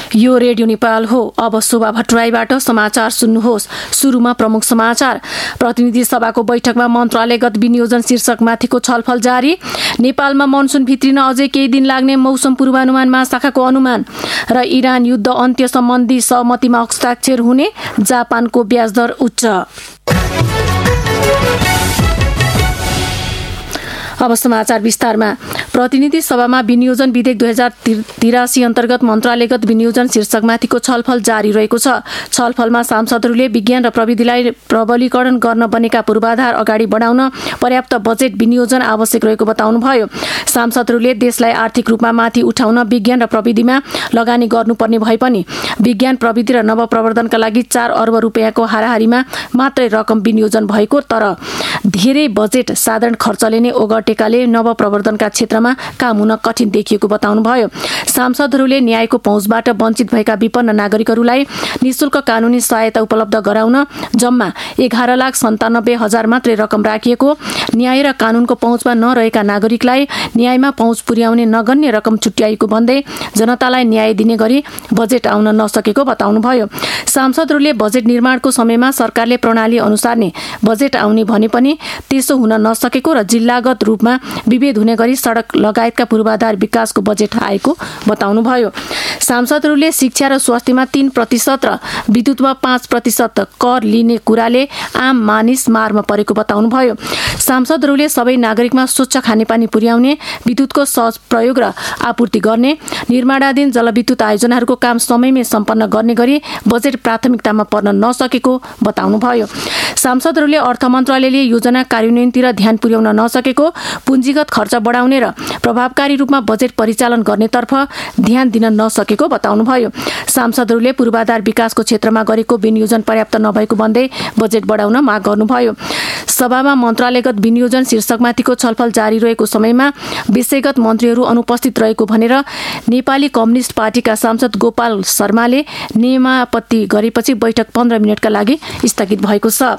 यो रेडियो नेपाल हो। अब शोभा भट्टराईबाट समाचार सुन्नुहोस्। सुरुमा प्रमुख समाचार। प्रतिनिधि सभाको बैठकमा मन्त्रालयगत विनियोजन शीर्षकमाथिको छलफल जारी। नेपालमा मनसुन भित्रिन अझै केही दिन लाग्ने मौसम पूर्वानुमान महाशाखाको अनुमान। र इरान युद्ध अन्त्य सम्बन्धी सहमतिमा हस्ताक्षर हुने, जापानको ब्याज दर उच्च। अब समाचार विस्तारमा। प्रतिनिधि सभामा विनियोजन विधेयक 2083 अन्तर्गत मन्त्रालयगत विनियोजन शीर्षकमाथिको छलफल जारी रहेको छ। छलफलमा सांसदहरूले विज्ञान र प्रविधिलाई प्रबलीकरण गर्न बनेका पूर्वाधार अगाडि बढाउन पर्याप्त बजेट विनियोजन आवश्यक रहेको बताउनुभयो। सांसदहरूले देशलाई आर्थिक रूपमा माथि उठाउन विज्ञान र प्रविधिमा लगानी गर्नुपर्ने भए पनि विज्ञान प्रविधि र नवप्रवर्धनका लागि 4 अर्ब रुपियाँको हाराहारीमा मात्रै रकम विनियोजन भएको, तर धेरै बजेट साधारण खर्चले नै ओगटेकाले नवप्रवर्धनका क्षेत्रमा काम हुन कठिन देखिएको बताउनुभयो। सांसदहरूले न्यायको पहुँचबाट वञ्चित भएका विपन्न नागरिकहरूलाई निःशुल्क कानुनी सहायता उपलब्ध गराउन जम्मा 11,97,000 मात्रै रकम राखिएको, न्याय र कानुनको पहुँचमा नरहेका नागरिकलाई न्यायमा पहुँच पुर्याउने नगण्य रकम छुट्याएको भन्दै जनतालाई न्याय दिने गरी बजेट आउन नसकेको बताउनुभयो। सांसदहरूले बजेट निर्माणको समयमा सरकारले प्रणाली अनुसार नै बजेट आउने भने पनि त्यसो हुन नसकेको र जिल्लागत रूपमा विभेद हुने गरी सडक लगायतका पूर्वाधार विकासको बजेट आएको बताउनुभयो। सांसदहरूले शिक्षा र स्वास्थ्यमा 3% र विद्युतमा 5% कर लिने कुराले आम मानिस मारमा परेको बताउनुभयो। सांसदहरूले सबै नागरिकमा स्वच्छ खानेपानी पुर्याउने, विद्युतको सहज प्रयोग र आपूर्ति गर्ने, निर्माणाधीन जलविद्युत आयोजनाहरूको काम समयमै सम्पन्न गर्ने गरी बजेट प्राथमिकतामा पर्न नसकेको बताउनुभयो। सांसदहरूले अर्थ मन्त्रालयले योजना कार्यान्वयनतिर ध्यान पुर्याउन नसकेको, पुँजीगत खर्च बढाउने र प्रभावकारी रूपमा बजेट परिचालन गर्नेतर्फ ध्यान दिन नसकेको बताउनुभयो। सांसदहरूले पूर्वाधार विकासको क्षेत्रमा गरेको विनियोजन पर्याप्त नभएको भन्दै बजेट बढाउन माग गर्नुभयो। सभामा मन्त्रालयगत विनियोजन शीर्षकमाथिको छलफल जारी रहेको समयमा विषयगत मन्त्रीहरू अनुपस्थित रहेको भनेर नेपाली कम्युनिस्ट पार्टीका सांसद गोपाल शर्माले नियमापत्ति गरेपछि बैठक 15 मिनटका लागि स्थगित भएको छ।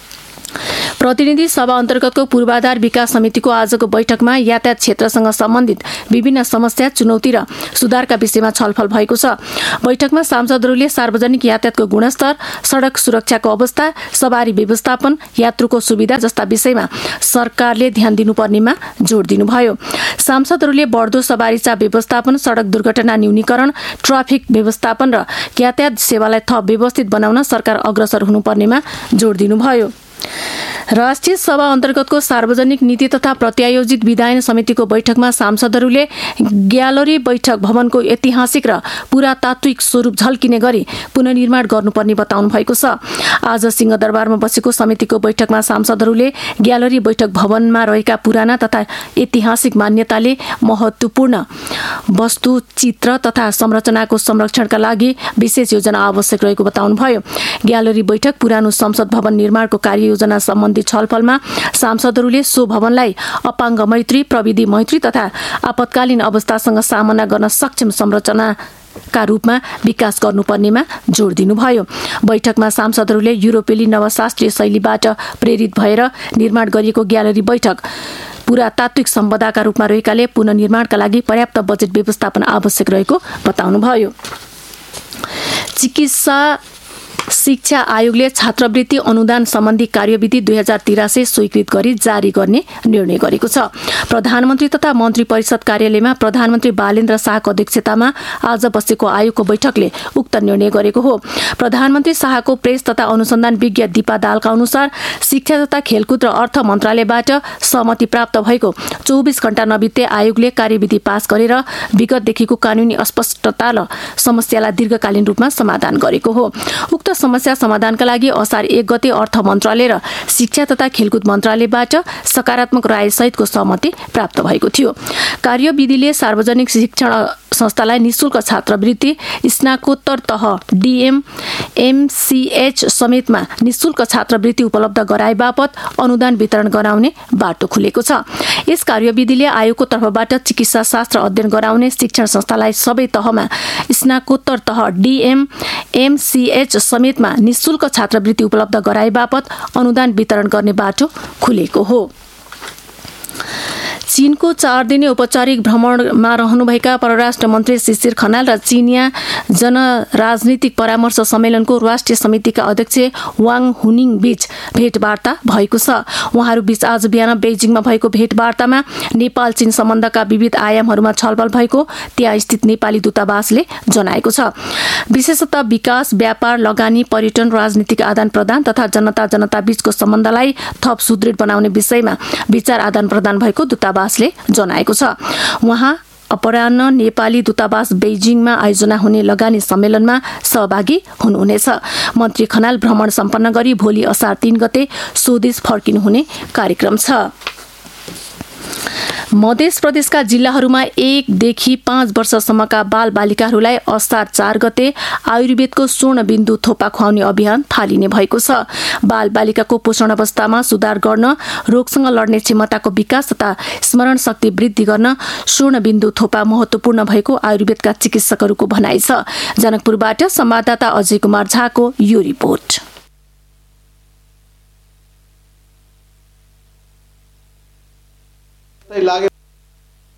प्रतिनिधि सभा अन्तर्गतको पूर्वाधार विकास समितिको आजको बैठकमा यातायात क्षेत्रसँग सम्बन्धित विभिन्न समस्या, चुनौती र सुधारका विषयमा छलफल भएको छ। बैठकमा सांसदहरूले सार्वजनिक यातायातको गुणस्तर, सडक सुरक्षाको अवस्था, सवारी व्यवस्थापन, यात्रुको सुविधा जस्ता विषयमा सरकारले ध्यान दिनुपर्नेमा जोड दिनुभयो। सांसदहरूले बढ्दो सवारी चाप व्यवस्थापन, सडक दुर्घटना न्यूनीकरण, ट्राफिक व्यवस्थापन र यातायात सेवालाई थप व्यवस्थित बनाउन सरकार अग्रसर हुनुपर्नेमा जोड दिनुभयो। राष्ट्रिय सभा अन्तर्गतको सार्वजनिक नीति तथा प्रत्यायोजित विधायन समितिको बैठकमा सांसदहरूले ग्यालरी बैठक भवनको ऐतिहासिक र पुरातात्विक स्वरूप झल्किने गरी पुनर्निर्माण गर्नुपर्ने बताउनु भएको छ। आज सिंहदरबारमा बसेको समितिको बैठकमा सांसदहरूले ग्यालरी बैठक भवनमा रहेका पुराना तथा ऐतिहासिक मान्यताले महत्त्वपूर्ण वस्तु, चित्र तथा संरचनाको संरक्षणका लागि विशेष योजना आवश्यक रहेको बताउनुभयो। ग्यालरी बैठक पुरानो संसद भवन निर्माणको कार्ययोजना सम्बन्धी छलफलमा सांसदहरूले सो भवनलाई अपाङ्ग मैत्री, प्रविधि मैत्री तथा आपतकालीन अवस्थासँग सामना गर्न सक्षम संरचनाका रूपमा विकास गर्नुपर्नेमा जोड दिनुभयो। बैठकमा सांसदहरूले युरोपेली नवशास्त्रीय शैलीबाट प्रेरित भएर निर्माण गरिएको ग्यालरी बैठक पुरातात्विक सम्पदाका रूपमा रहेकाले पुनर्निर्माणका लागि पर्याप्त बजेट व्यवस्थापन आवश्यक रहेको बताउनुभयो। चिकित्सा शिक्षा आयोगले छात्रवृत्ति अनुदान सम्बन्धी कार्यविधि 2083 स्वीकृत गरी जारी गर्ने निर्णय गरेको छ। प्रधानमन्त्री तथा मन्त्री परिषद कार्यालयमा प्रधानमन्त्री बालेन्द्र शाहको अध्यक्षतामा आज बसेको आयोगको बैठकले उक्त निर्णय गरेको हो। प्रधानमन्त्री शाहको प्रेस तथा अनुसन्धान विज्ञ दीपा दालका अनुसार शिक्षा तथा खेलकुद र अर्थ मन्त्रालयबाट सहमति प्राप्त भएको 24 घण्टा नबित्दै आयोगले कार्यविधि पास गरेर विगतदेखिको कानुनी अस्पष्टता र समस्यालाई दीर्घकालीन रूपमा समाधान गरेको हो। उक्त समस्या समाधानका लागि असार 1 गते अर्थ मन्त्रालय र शिक्षा तथा खेलकुद मन्त्रालयबाट सकारात्मक राय सहितको सहमति प्राप्त भएको थियो। कार्यविधिले सार्वजनिक शिक्षण संस्थालाई निःशुल्क छात्रवृत्ति, स्नाकोत्तर तह डीएम, एमसीएच समेतमा निःशुल्क छात्रवृत्ति उपलब्ध गराए बापत अनुदान वितरण गराउने बाटो खुलेको छ। यस कार्यविधिले आयोगको तर्फबाट चिकित्सा शास्त्र अध्ययन गराउने शिक्षण संस्थालाई सबै तहमा स्नाकोत्तर तह डीएम, एमसीएच समेतमा निःशुल्क छात्रवृत्ति उपलब्ध गराए बापत अनुदान वितरण गर्ने बाटो खुलेको हो। चीनको 4 दिने औपचारिक भ्रमणमा रहनुभएका परराष्ट्र मन्त्री शिशिर खनाल र चीनिया जनराजनीतिक परामर्श सम्मेलनको राष्ट्रिय समितिका अध्यक्ष वाङ हुनिङ बीच भेटवार्ता भएको छ। उहाँहरू बीच आज बिहान बेजिङमा भएको भेटवार्तामा नेपाल चीन सम्बन्धका विविध आयामहरूमा छलफल भएको त्यहाँ स्थित नेपाली दूतावासले जनाएको छ। विशेषतः विकास, व्यापार, लगानी, पर्यटन, राजनीतिक आदान प्रदान तथा जनता बीचको सम्बन्धलाई थप सुदृढ बनाउने विषयमा विचार आदान प्रदान भएको दूतावासले जनाएको छ। उहाँ अपराह्न नेपाली दूतावास बेजिङमा आयोजना हुने लगानी सम्मेलनमा सहभागी हुनुहुनेछ। मन्त्री खनाल भ्रमण सम्पन्न गरी भोलि असार 3 गते स्वदेश फर्किनुहुने कार्यक्रम छ। मध्य प्रदेशका जिल्लाहरूमा 1 देखि 5 वर्षसम्मका बाल बालिकाहरूलाई असार 4 गते आयुर्वेदको स्वर्णबिन्दु थोपा खुवाउने अभियान थालिने भएको छ। बाल बालिकाको पोषण अवस्थामा सुधार गर्न, रोगसँग लड्ने क्षमताको विकास तथा स्मरण शक्ति वृद्धि गर्न स्वर्णबिन्दु थोपा महत्वपूर्ण भएको आयुर्वेदका चिकित्सकहरूको भनाइ छ। जनकपुरबाट संवाददाता अजय कुमार झाको यो रिपोर्ट। लागे